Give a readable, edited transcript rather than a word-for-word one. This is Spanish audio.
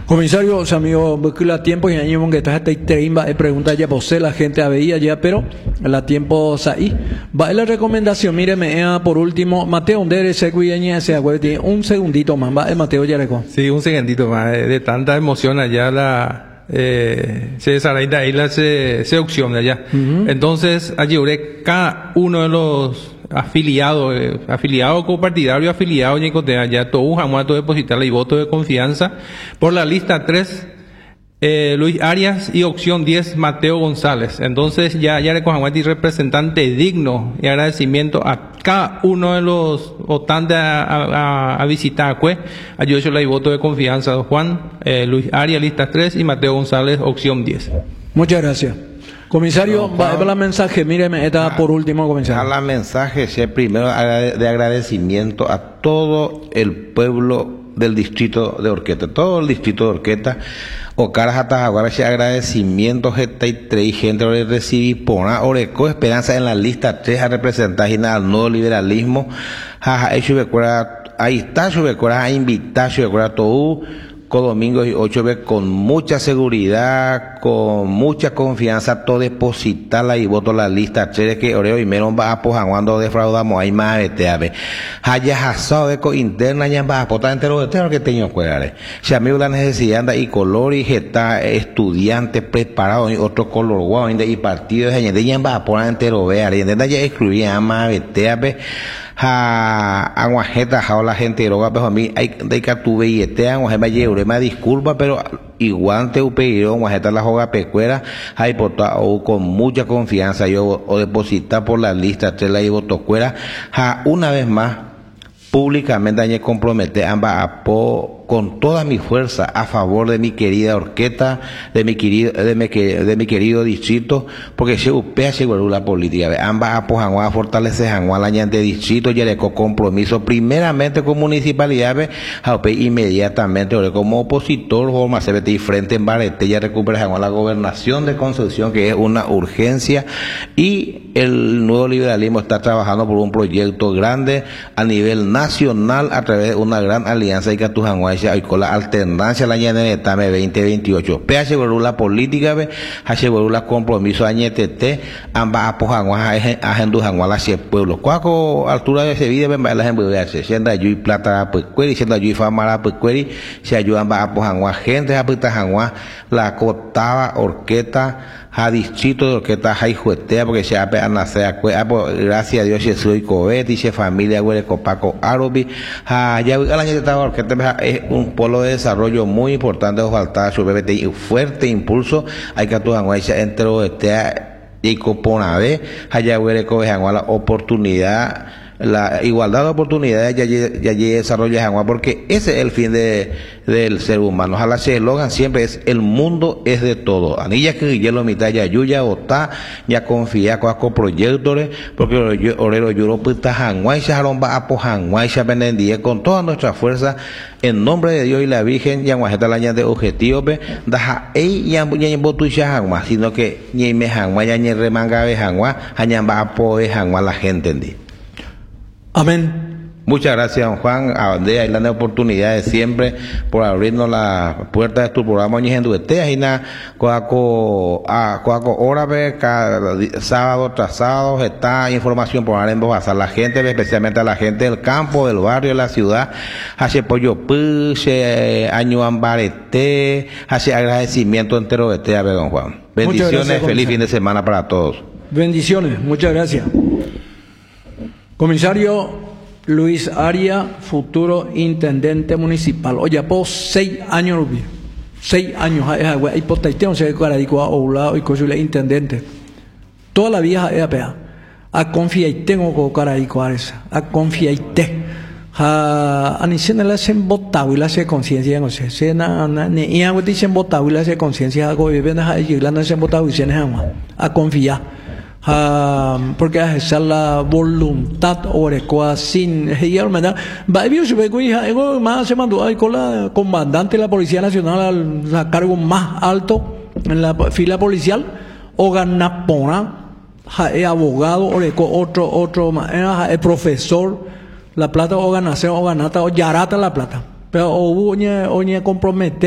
Comisario, o sea, amigo, la tiempo y año que estás pregunta ya posee la gente a veía ya, pero la tiempo ahí. Va la recomendación, míreme, por último, Mateo, ¿dónde se cuida se tiene un segundito más, va Mateo Yareco. Sí, un segundito más, de tanta emoción allá se desarrolla ahí se opción de allá. Entonces, allí cada uno de los afiliado copartidario, afiliado Ñicotea, ya todo jamás todo depositarle y voto de confianza por la lista 3, Luis Arias, y opción 10, Mateo González. Entonces ya recojan representante digno y agradecimiento a cada uno de los votantes a visitar a yo le voto de confianza a Juan, Luis Arias, lista 3, y Mateo González, opción 10. Muchas gracias. Comisario, va a la mensaje, míreme, esta por último, comisario. A la mensaje, primero de agradecimiento a todo el pueblo del distrito de Orqueta, todo el distrito de Orqueta, Ocaras hasta ahora ese agradecimiento y gente le recibí por Oreco Esperanza en la lista 3 a representar al nuevo liberalismo, ahí está, a invitar, todo Domingo y 8 veces con mucha seguridad, con mucha confianza, todo depositarla y voto la lista 3 que Oreo y menos va a poner cuando defraudamos ahí más de ave. Haya asado de co interna ya va a potar entero de terror que tengo que si amigo la necesidad anda y color y está estudiante preparado y otro color guau y partido de ya va a poner entero ver y ya excluía más de ave. Aguajeta la gente roga pero a mí hay de que tu billete aguajeta me disculpa pero igual te upeiron aguajeta la joga pecuera hay o con mucha confianza yo o depositar por la lista te la llevo tocuera una vez más públicamente hay que comprometer ambas con toda mi fuerza a favor de mi querida Orqueta, de mi querido distrito, porque se upea la política. Ambas apoyan a fortalecer la de distrito y el compromiso primeramente con municipalidades, inmediatamente como opositor o más y frente en Barete ya recupera la gobernación de Concepción que es una urgencia y el nuevo liberalismo está trabajando por un proyecto grande a nivel nacional a través de una gran alianza y que tu y con la alternancia la año de Tame 2028. PH la política, H la compromiso añetete, ambas apojan a Gendujanguala hacia pueblo. Cuaco altura de ese video, la gente siendo allí plata pecueri, siendo allí famara pecueri, se ayudan a apojan a gente, a pitajanguá, la cotaba Orqueta, a distrito de Orqueta, hay juetea, porque se ha a nacer, gracias a Dios, se soy cobeti, se familia, huele copaco arobi, ya el año de Orqueta es un polo de desarrollo muy importante, falta su bebé fuerte impulso, hay que actuar entero y coponave, allá huele la oportunidad, la igualdad de oportunidades ya desarrolla porque ese es el fin del ser humano. Ojalá se eslogan siempre es el mundo es de todo. Anilla que ya lo mitad ya yuya o ta ya confía con proyectos porque orero Europa está Hanwai se va a po Hanwai se vendía con toda nuestra fuerza en nombre de Dios y la Virgen ya guajeta la de objetivo da ei ya botu ya Hanwai sino que ni me Hanwai ya ni remanga de Hanwai ya va a po Hanwai la gente entendí. Amén. Muchas gracias, don Juan, a donde hay la oportunidad de siempre por abrirnos la puerta de tu programa y nada coaco hora cada sábado tras sábado está información por en voz a la gente, especialmente a la gente del campo, del barrio, de la ciudad, hace pollo puche, año ambarete, hace agradecimiento entero de a ver, don Juan. Bendiciones, gracias, feliz fin de semana para todos. Bendiciones, muchas gracias. Comisario Luis Arias, futuro intendente municipal. Oye, por 6 años, 6 años, hay potaiteo, se caradico a Oulao y cosule intendente. Toda la vieja EAPA. A confiar tengo con caradico a esa. A confiar a ni se la hacen votado y la hace conciencia, no sé. Se ni algo dicen votado y la hace conciencia, algo viven a Irlanda se votado y se a confiar. Porque es la voluntad orecoa sin hermana Baibio se ve que más se mandó ahí con la comandante de la Policía Nacional al cargo más alto en la fila policial o ganapona abogado oreco otro profesor la plata o ganación o ganata o yarata la plata pero o oñe compromete